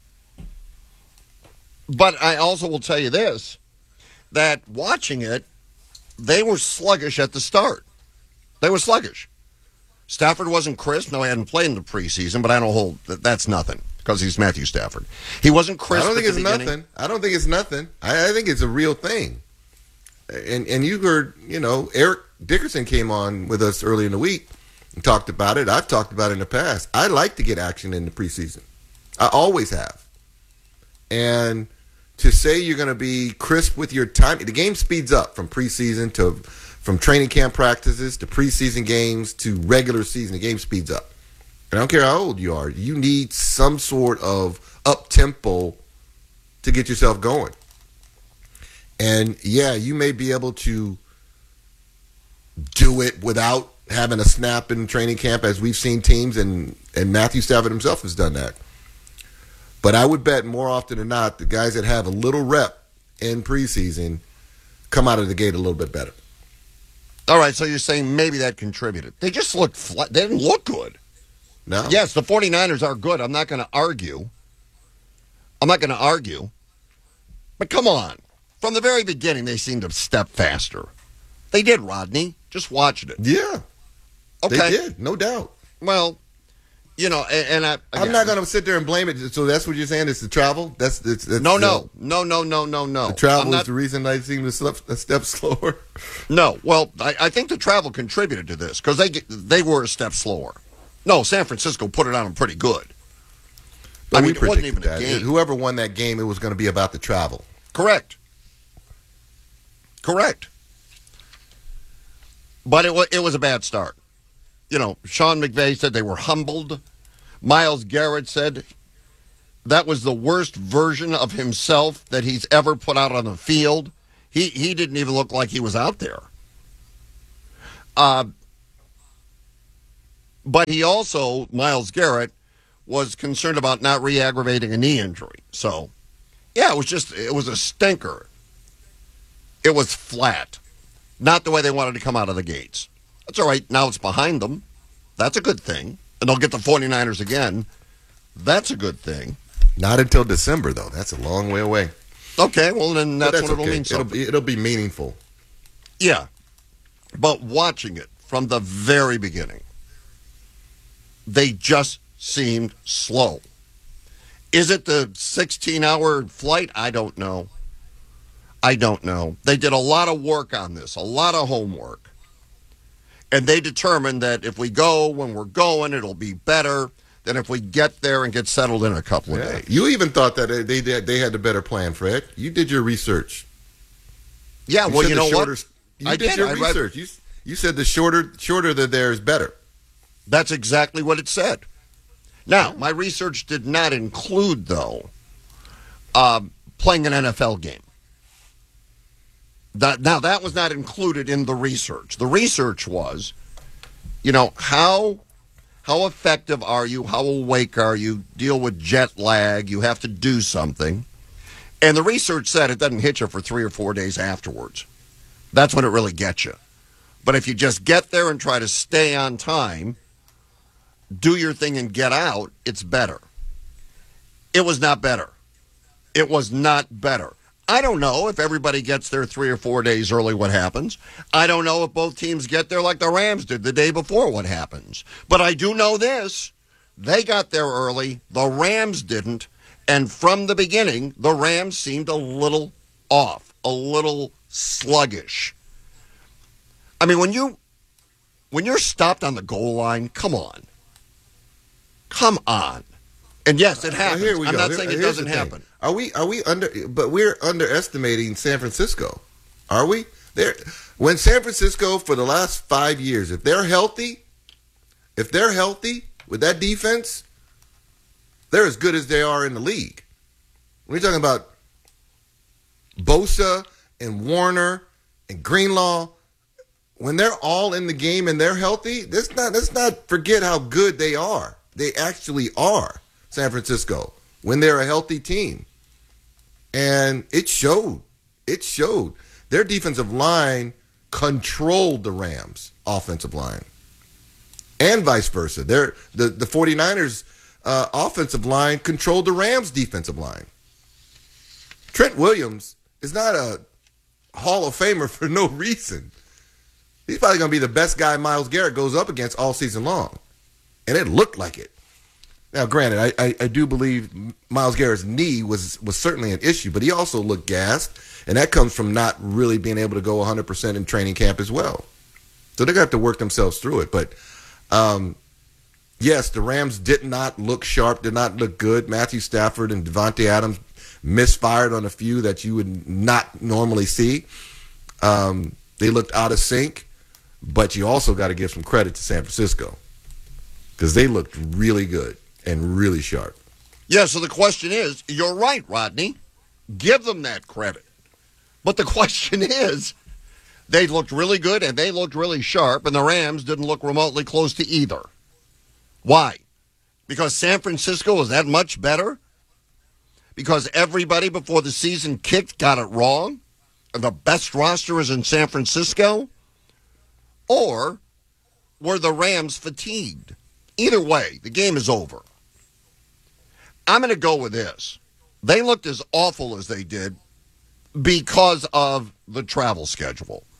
But I also will tell you this, that watching it, they were sluggish at the start. They were sluggish. Stafford wasn't crisp. No, he hadn't played in the preseason, but I don't hold that. That's nothing because he's Matthew Stafford. He wasn't crisp. I don't think at it's the beginning. nothing. I don't think it's nothing. I, I think it's a real thing. And and you heard, you know, Eric Dickerson came on with us early in the week and talked about it. I've talked about it in the past. I like to get action in the preseason. I always have. And to say you're going to be crisp with your time, the game speeds up from preseason to from training camp practices to preseason games to regular season. The game speeds up. And I don't care how old you are. You need some sort of up-tempo to get yourself going. And, yeah, you may be able to do it without having a snap in training camp, as we've seen teams, and, and Matthew Stafford himself has done that. But I would bet more often than not the guys that have a little rep in preseason come out of the gate a little bit better. All right, so you're saying maybe that contributed. They just looked flat. They didn't look good. No. Yes, the 49ers are good. I'm not going to argue. I'm not going to argue. But come on. From the very beginning, they seemed to step faster. They did, Rodney. Just watching it. Yeah. Okay. They did, no doubt. Well, you know, and, and I, again, I'm not going to sit there and blame it. So that's what you're saying? It's the travel? That's, it's, it's no, the, no, no, no, no, no, no. The travel not, is the reason I seem to slip a step slower. No, well, I, I think the travel contributed to this because they they were a step slower. No, San Francisco put it on them pretty good. But I mean, we it wasn't predicted even a that. game. Whoever won that game, it was going to be about the travel. Correct. Correct. But it was it was a bad start. You know, Sean McVay said they were humbled. Myles Garrett said that was the worst version of himself that he's ever put out on the field. He he didn't even look like he was out there. Uh, but he also, Myles Garrett, was concerned about not re-aggravating a knee injury. So, yeah, it was just, it was a stinker. It was flat. Not the way they wanted to come out of the gates. That's all right. Now it's behind them. That's a good thing. And they'll get the 49ers again. That's a good thing. Not until December, though. That's a long way away. Okay, well, then that's, that's what it'll okay. mean. It'll be, it'll be meaningful. Yeah. But watching it from the very beginning, they just seemed slow. Is it the sixteen-hour flight? I don't know. I don't know. They did a lot of work on this, a lot of homework. And they determined that if we go when we're going, it'll be better than if we get there and get settled in a couple of Yeah. days. You even thought that they did, they had the better plan, Fred. You did your research. Yeah, You well, said you the know shorter, what? You I did, did. your I read- research. You, you said the shorter shorter that there is better. That's exactly what it said. Now, my research did not include, though, um, playing an N F L game. That, now, that was not included in the research. The research was, you know, how how effective are you? How awake are you? Deal with jet lag. You have to do something. And the research said it doesn't hit you for three or four days afterwards. That's when it really gets you. But if you just get there and try to stay on time, do your thing and get out, it's better. It was not better. It was not better. I don't know if everybody gets there three or four days early, what happens. I don't know if both teams get there like the Rams did the day before, what happens. But I do know this. They got there early. The Rams didn't. And from the beginning, the Rams seemed a little off, a little sluggish. I mean, when you when you're stopped on the goal line, come on. Come on. And yes, it happens. Here we I'm go. not Here- saying it here's doesn't the thing. happen. Are we? Are we under? But we're underestimating San Francisco. Are we? There. When San Francisco for the last five years, if they're healthy, if they're healthy with that defense, they're as good as they are in the league. We're talking about Bosa and Warner and Greenlaw. When they're all in the game and they're healthy, let's not let's not forget how good they are. They actually are, San Francisco, when they're a healthy team. And it showed. It showed. Their defensive line controlled the Rams' offensive line. And vice versa. Their, the, the 49ers' uh, offensive line controlled the Rams' defensive line. Trent Williams is not a Hall of Famer for no reason. He's probably going to be the best guy Myles Garrett goes up against all season long. And it looked like it. Now, granted, I, I, I do believe Myles Garrett's knee was, was certainly an issue, but he also looked gassed, and that comes from not really being able to go one hundred percent in training camp as well. So they're going to have to work themselves through it. But, um, yes, the Rams did not look sharp, did not look good. Matthew Stafford and Devontae Adams misfired on a few that you would not normally see. Um, they looked out of sync, but you also got to give some credit to San Francisco because they looked really good and really sharp. Yeah, so the question is, you're right, Rodney. Give them that credit. But the question is, they looked really good and they looked really sharp, and the Rams didn't look remotely close to either. Why? Because San Francisco was that much better? Because everybody before the season kicked got it wrong? And the best roster is in San Francisco? Or were the Rams fatigued? Either way, the game is over. I'm going to go with this. They looked as awful as they did because of the travel schedule.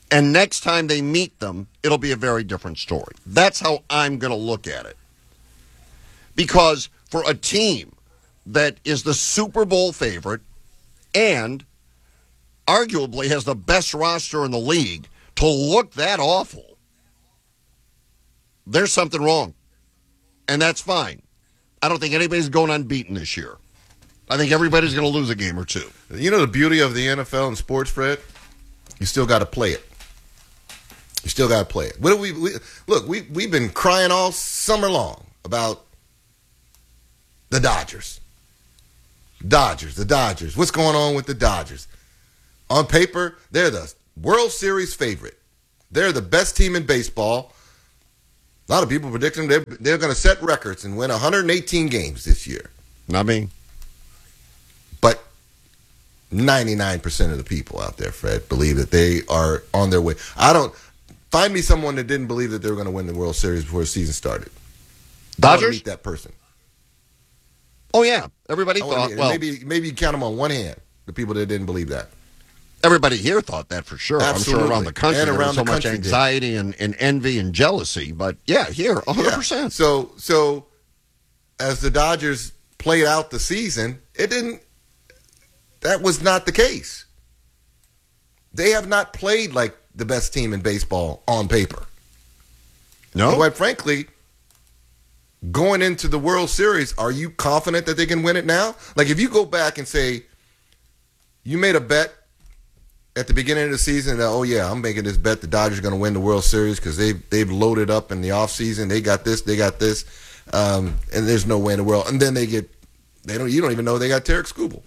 And next time they meet them, it'll be a very different story. That's how I'm going to look at it. Because for a team that is the Super Bowl favorite and arguably has the best roster in the league, to look that awful, there's something wrong. And that's fine. I don't think anybody's going unbeaten this year. I think everybody's going to lose a game or two. You know the beauty of the N F L and sports, Fred? You still got to play it. You still got to play it. What do we, we look? We we've been crying all summer long about the Dodgers. Dodgers, the Dodgers. What's going on with the Dodgers? On paper, they're the World Series favorite. They're the best team in baseball. A lot of people predicting they're, they're going to set records and win one hundred eighteen games this year. Not me. But ninety-nine percent of the people out there, Fred, believe that they are on their way. I don't find me someone that didn't believe that they were going to win the World Series before the season started. Dodgers? I would meet that person. Oh yeah, everybody I thought. Meet, well, maybe maybe you count them on one hand. The people that didn't believe that. Everybody here thought that for sure. Absolutely. I'm sure around the country and there around was so the much anxiety and, and envy and jealousy. But yeah, here, one hundred percent. Yeah. So so as the Dodgers played out the season, it didn't. That was not the case. They have not played like the best team in baseball on paper. No. And quite frankly, going into the World Series, are you confident that they can win it now? Like if you go back and say, you made a bet at the beginning of the season that, oh yeah, I'm making this bet the Dodgers are going to win the World Series because they've, they've loaded up in the offseason. They got this, they got this, um, and there's no way in the world. And then they get, they don't, you don't even know they got Tarek Skubal.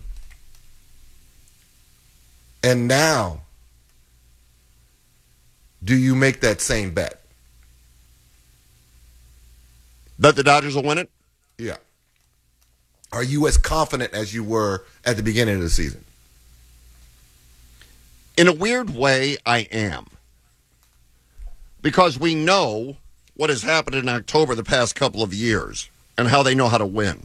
And now, do you make that same bet? That the Dodgers will win it? Yeah. Are you as confident as you were at the beginning of the season? In a weird way, I am. Because we know what has happened in October the past couple of years and how they know how to win.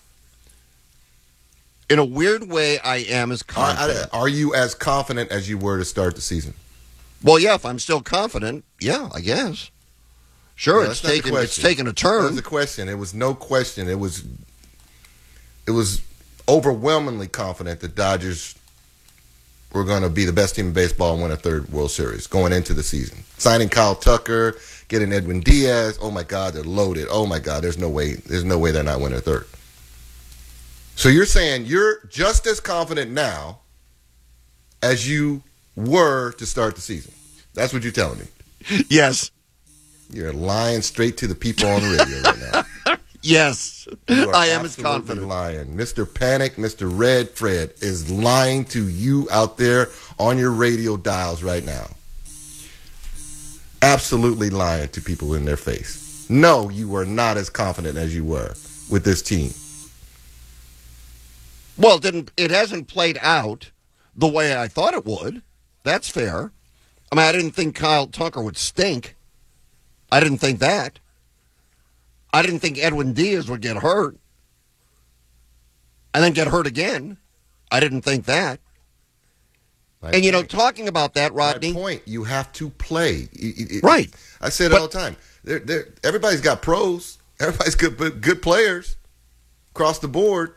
In a weird way, I am as confident. Are, are you as confident as you were to start the season? Well, yeah, if I'm still confident, yeah, I guess. Sure, No, it's that's not the taken it's question. taken a turn. That was the question. It was no question. It was it was overwhelmingly confident that Dodgers were going to be the best team in baseball and win a third World Series going into the season. Signing Kyle Tucker, getting Edwin Diaz. Oh my God, they're loaded. Oh my God, there's no way. There's no way they're not winning a third. So you're saying you're just as confident now as you were to start the season. That's what you're telling me. Yes. You're lying straight to the people on the radio right now. Yes. You are I am as absolutely confident. lying. Mister Panic, Mister Red Fred is lying to you out there on your radio dials right now. Absolutely lying to people in their face. No, you are not as confident as you were with this team. Well, it didn't it hasn't played out the way I thought it would. That's fair. I mean, I didn't think Kyle Tucker would stink. I didn't think that. I didn't think Edwin Diaz would get hurt and then get hurt again. I didn't think that. My and, you know, point. talking about that, Rodney. My point, you have to play. It- it- Right. I say it But- all the time. They're, they're, everybody's got pros. Everybody's good, good players across the board.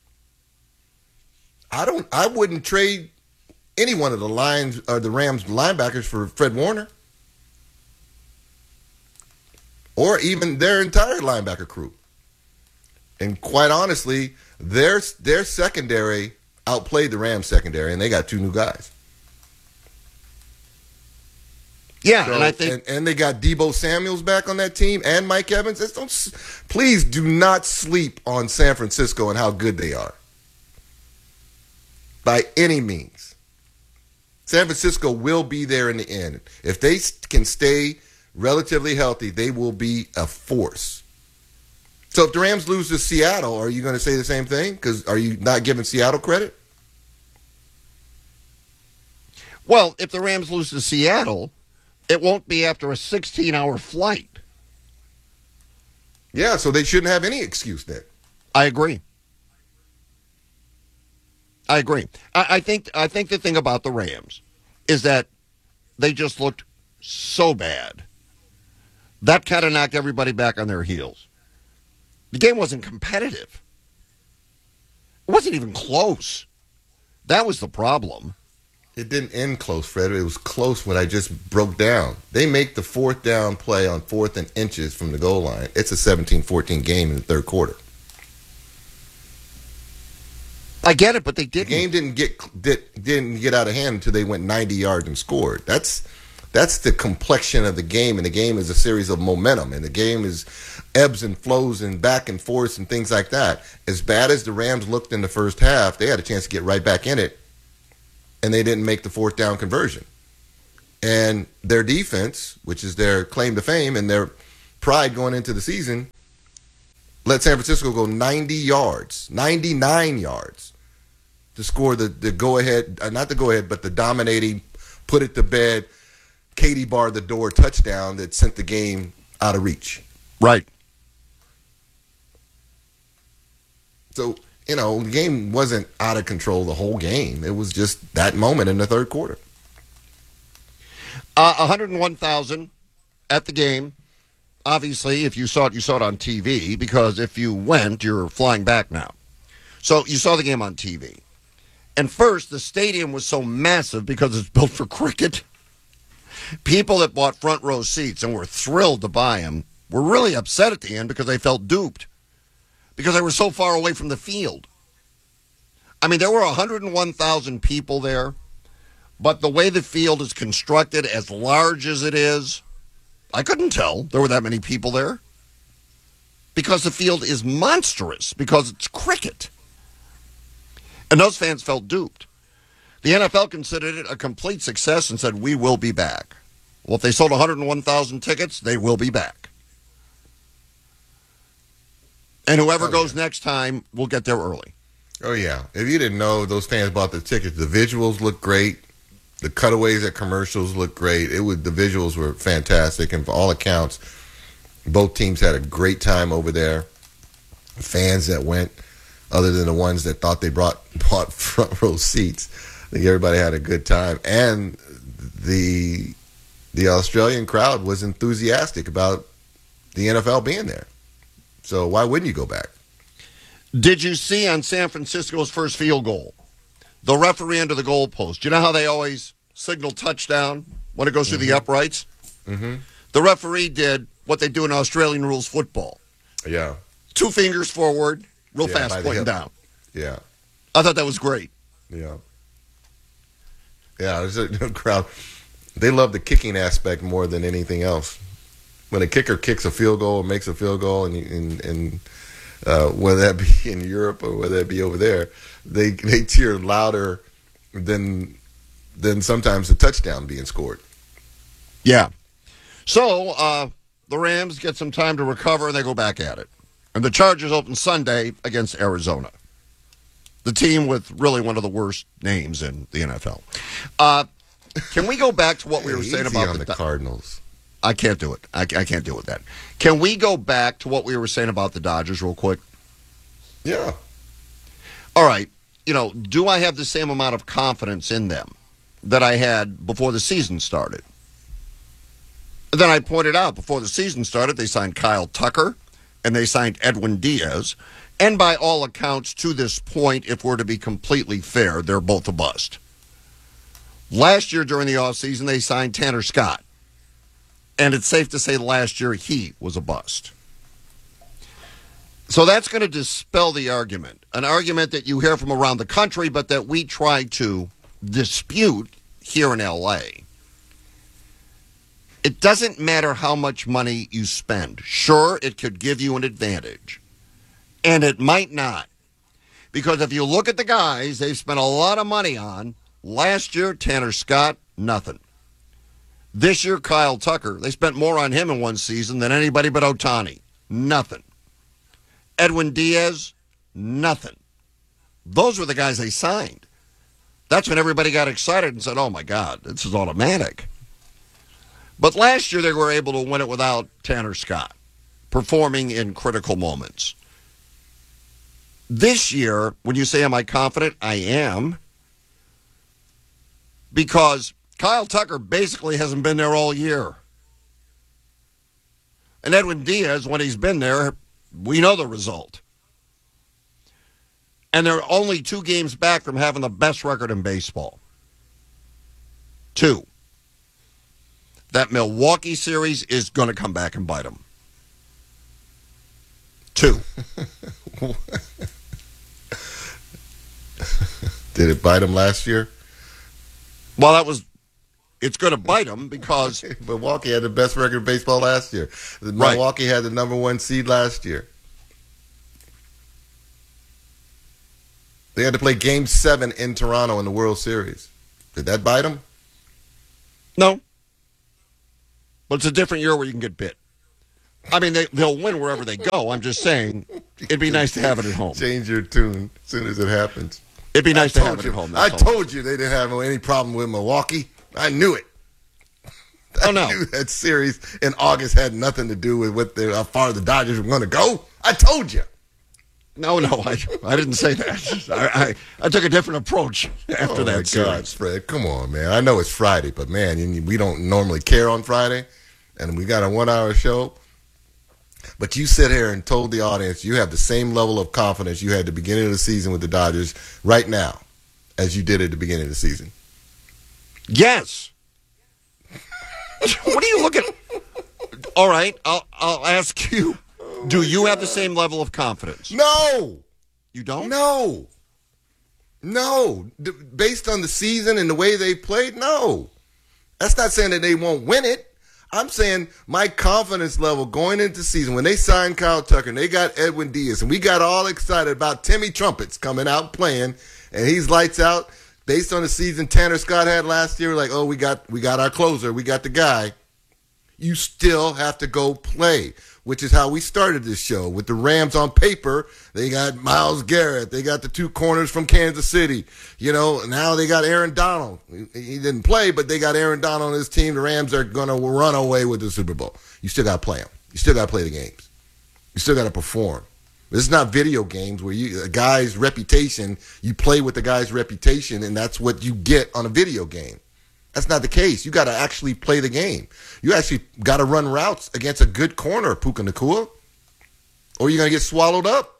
I don't. I wouldn't trade any one of the Lions or the Rams linebackers for Fred Warner, or even their entire linebacker crew. And quite honestly, their their secondary outplayed the Rams secondary, and they got two new guys. Yeah, So, and I think and, and they got Deebo Samuels back on that team and Mike Evans. It's don't, please do not sleep on San Francisco and how good they are. By any means. San Francisco will be there in the end. If they can stay relatively healthy, they will be a force. So if the Rams lose to Seattle, are you going to say the same thing? Because are you not giving Seattle credit? Well, if the Rams lose to Seattle, it won't be after a sixteen-hour flight. Yeah, so they shouldn't have any excuse then. I agree. I agree. I, I think I think the thing about the Rams is that they just looked so bad. That kind of knocked everybody back on their heels. The game wasn't competitive. It wasn't even close. That was the problem. It didn't end close, Fred. It was close when I just broke down. They make the fourth down play on fourth and inches from the goal line. It's a seventeen fourteen game in the third quarter. I get it, but they didn't. The game didn't get did, didn't get out of hand until they went ninety yards and scored. That's that's the complexion of the game, and the game is a series of momentum, and the game is ebbs and flows and back and forth and things like that. As bad as the Rams looked in the first half, they had a chance to get right back in it, and they didn't make the fourth down conversion. And their defense, which is their claim to fame and their pride going into the season, let San Francisco go ninety yards, ninety-nine yards to score the, the go-ahead, uh, not the go-ahead, but the dominating, put it to bed, Katie bar the door touchdown that sent the game out of reach. Right. So, you know, the game wasn't out of control the whole game. It was just that moment in the third quarter. Uh, one hundred one thousand at the game. Obviously, if you saw it, you saw it on T V, because if you went, you're flying back now. So you saw the game on T V. And first, the stadium was so massive because it's built for cricket. People that bought front row seats and were thrilled to buy them were really upset at the end because they felt duped, because they were so far away from the field. I mean, there were one hundred one thousand people there, but the way the field is constructed, as large as it is, I couldn't tell there were that many people there, because the field is monstrous, because it's cricket. And those fans felt duped. The N F L considered it a complete success and said, we will be back. Well, if they sold one hundred one thousand tickets, they will be back. And whoever oh, goes yeah. next time will get there early. Oh, yeah. If you didn't know, those fans bought the tickets. The visuals look great. The cutaways at commercials look great. It was, the visuals were fantastic. And for all accounts, both teams had a great time over there. Fans that went, other than the ones that thought they brought bought front row seats, I think everybody had a good time. And the the Australian crowd was enthusiastic about the N F L being there. So why wouldn't you go back? Did you see on San Francisco's first field goal, the referee under the goalpost? Do you know how they always signal touchdown when it goes through mm-hmm. the uprights? Mm-hmm. The referee did what they do in Australian rules football. Yeah. Two fingers forward, real yeah, fast, pointing down. Yeah. I thought that was great. Yeah. Yeah, there's a crowd. They love the kicking aspect more than anything else. When a kicker kicks a field goal or makes a field goal, and and, and uh, whether that be in Europe or whether that be over there, they they cheer louder than than sometimes a touchdown being scored. Yeah. So uh, the Rams get some time to recover, and they go back at it. And the Chargers open Sunday against Arizona, the team with really one of the worst names in the N F L. Uh, can we go back to what we were saying about on the, the Cardinals? I can't do it. I, I can't deal with that. Can we go back to what we were saying about the Dodgers real quick? Yeah. All right. You know, do I have the same amount of confidence in them that I had before the season started? Then I pointed out before the season started, they signed Kyle Tucker and they signed Edwin Diaz. And by all accounts, to this point, if we're to be completely fair, they're both a bust. Last year during the offseason, they signed Tanner Scott. And it's safe to say last year he was a bust. So that's going to dispel the argument, an argument that you hear from around the country, but that we try to dispute here in L A. It doesn't matter how much money you spend. Sure, it could give you an advantage. And it might not. Because if you look at the guys they've spent a lot of money on, last year, Tanner Scott, nothing. This year, Kyle Tucker, they spent more on him in one season than anybody but Ohtani. Nothing. Edwin Diaz, nothing. Those were the guys they signed. That's when everybody got excited and said, oh, my God, this is automatic. But last year, they were able to win it without Tanner Scott, performing in critical moments. This year, when you say, am I confident? I am. Because Kyle Tucker basically hasn't been there all year. And Edwin Diaz, when he's been there, we know the result. And they're only two games back from having the best record in baseball. Two. That Milwaukee series is going to come back and bite them. Two. Did it bite them last year? Well, that was... It's going to bite them because... Milwaukee had the best record in baseball last year. Right. Milwaukee had the number one seed last year. They had to play Game seven in Toronto in the World Series. Did that bite them? No. But it's a different year where you can get bit. I mean, they, they'll win wherever they go. I'm just saying, it'd be nice to have it at home. Change your tune as soon as it happens. It'd be nice I to have it you, at home. I That's all. told you they didn't have any problem with Milwaukee. I knew it. Oh, no. I knew that series in August had nothing to do with what the, how far the Dodgers were going to go. I told you. No, no, I, I didn't say that. I, I, I took a different approach after oh that my series. God, Fred, come on, man. I know it's Friday, but, man, you, we don't normally care on Friday, and we got a one-hour show. But you sit here and told the audience you have the same level of confidence you had at the beginning of the season with the Dodgers right now as you did at the beginning of the season. Yes. What are you looking at? All right, I'll, I'll ask you. Oh Do you God. have the same level of confidence? No. You don't? No. No. D- based on the season and the way they played, no. That's not saying that they won't win it. I'm saying my confidence level going into the season, when they signed Kyle Tucker and they got Edwin Diaz, and we got all excited about Timmy Trumpets coming out playing, and he's lights out. Based on the season Tanner Scott had last year, like, oh, we got we got our closer, we got the guy. You still have to go play, which is how we started this show. With the Rams on paper, they got Myles Garrett. They got the two corners from Kansas City. You know, now they got Aaron Donald. He didn't play, but they got Aaron Donald on his team. The Rams are going to run away with the Super Bowl. You still got to play them. You still got to play the games. You still got to perform. This is not video games where you a guy's reputation, you play with the guy's reputation, and that's what you get on a video game. That's not the case. You got to actually play the game. You actually got to run routes against a good corner, Puka Nacua, or you're going to get swallowed up.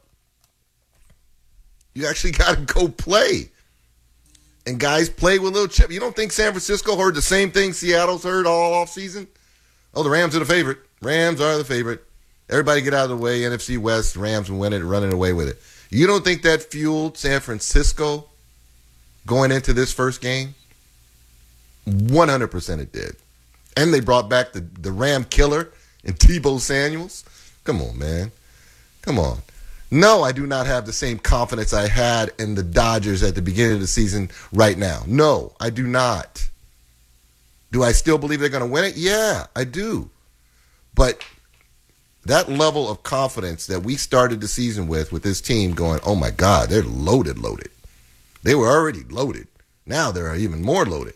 You actually got to go play. And guys play with a little chip. You don't think San Francisco heard the same thing Seattle's heard all offseason? Oh, the Rams are the favorite. Rams are the favorite. Everybody get out of the way. N F C West, Rams will win it, running away with it. You don't think that fueled San Francisco going into this first game? one hundred percent it did. And they brought back the, the Ram killer and Tebow Samuels. Come on, man. Come on. No, I do not have the same confidence I had in the Dodgers at the beginning of the season right now. No, I do not. Do I still believe they're going to win it? Yeah, I do. But that level of confidence that we started the season with, with this team going, oh my God, they're loaded, loaded. They were already loaded. Now they're even more loaded.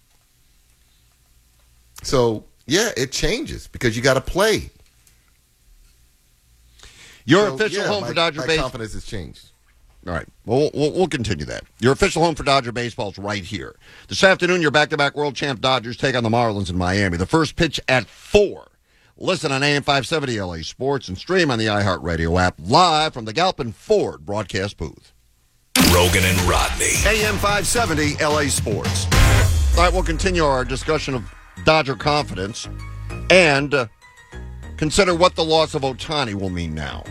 So, yeah, it changes because you got to play. Your so, official yeah, home my, for Dodger my baseball. My confidence has changed. All right. Well, we'll, we'll continue that. Your official home for Dodger baseball is right here. This afternoon, your back-to-back world champ Dodgers take on the Marlins in Miami. The first pitch at four. Listen on A M five seventy L A Sports and stream on the iHeartRadio app live from the Galpin Ford broadcast booth. Rogan and Rodney. A M five seventy L A Sports. All right, we'll continue our discussion of Dodger confidence and uh, consider what the loss of Ohtani will mean now.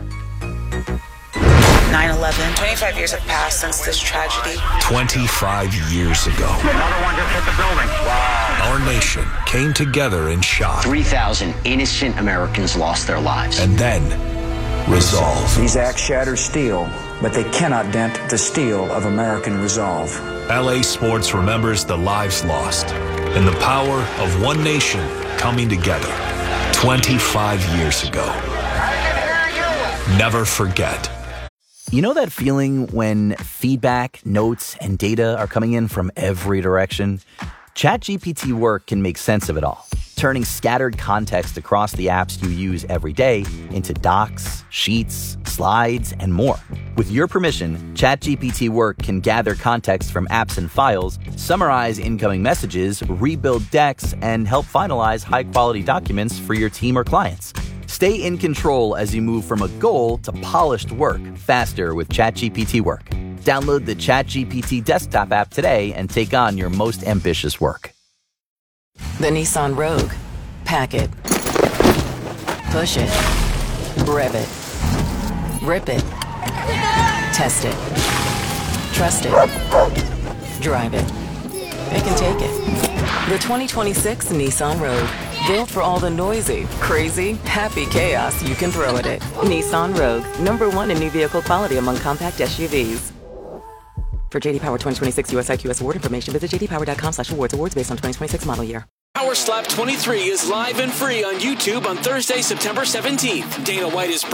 nine eleven. twenty-five years have passed since this tragedy. twenty-five years ago. Another one just hit the building. Wow. Our nation came together in shock. three thousand innocent Americans lost their lives. And then resolve. These acts shatter steel, but they cannot dent the steel of American resolve. L A Sports remembers the lives lost and the power of one nation coming together twenty-five years ago. Never forget. You know that feeling when feedback, notes, and data are coming in from every direction? ChatGPT Work can make sense of it all, turning scattered context across the apps you use every day into docs, sheets, slides, and more. With your permission, ChatGPT Work can gather context from apps and files, summarize incoming messages, rebuild decks, and help finalize high-quality documents for your team or clients. Stay in control as you move from a goal to polished work faster with ChatGPT Work. Download the ChatGPT desktop app today and take on your most ambitious work. The Nissan Rogue. Pack it. Push it. Rev it. Rip it. Test it. Trust it. Drive it. It can take it. The twenty twenty-six Nissan Rogue. Built for all the noisy, crazy, happy chaos you can throw at it. Nissan Rogue. Number one in new vehicle quality among compact S U Vs. For J D Power twenty twenty-six U S I Q S award information, visit j d power dot com slash awards. Awards based on twenty twenty-six model year. Power Slap twenty-three is live and free on YouTube on Thursday, September seventeenth. Dana White is